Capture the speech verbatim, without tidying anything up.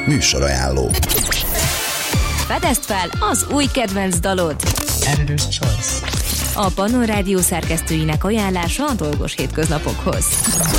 Műsorajánló. Fedezd fel az új kedvenc dalod! Editor's Choice. A Pannon Rádió szerkesztőinek ajánlása a dolgos hétköznapokhoz.